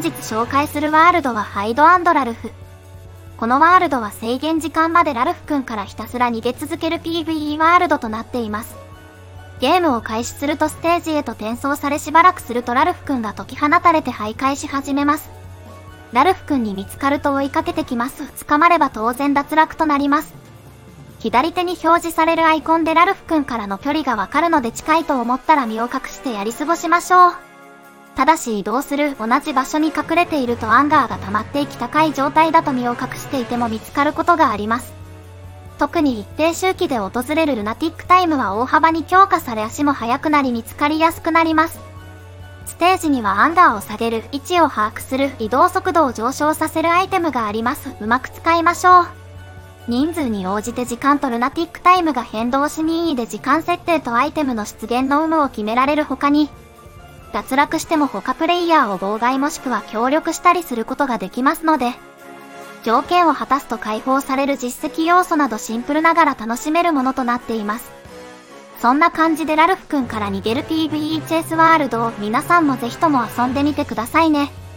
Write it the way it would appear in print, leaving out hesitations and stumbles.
日紹介するワールドはハイド&ラルフ。このワールドは制限時間までラルフ君からひたすら逃げ続ける PvE ワールドとなっています。ゲームを開始するとステージへと転送されしばらくするとラルフ君が解き放たれて徘徊し始めます。ラルフ君に見つかると追いかけてきます。捕まれば当然脱落となります。左手に表示されるアイコンでラルフ君からの距離がわかるので近いと思ったら身を隠してやり過ごしましょう。ただし移動する同じ場所に隠れているとアンガーが溜まっていき高い状態だと身を隠していても見つかることがあります。特に一定周期で訪れるルナティックタイムは大幅に強化され足も速くなり見つかりやすくなります。ステージにはアンガーを下げる、位置を把握する、移動速度を上昇させるアイテムがあります。うまく使いましょう。人数に応じて時間とルナティックタイムが変動し任意で時間設定とアイテムの出現の有無を決められる他に、脱落しても他プレイヤーを妨害もしくは協力したりすることができますので、条件を果たすと解放される実績要素などシンプルながら楽しめるものとなっています。そんな感じでラルフ君から逃げる PvE チェイスワールドを皆さんもぜひとも遊んでみてくださいね。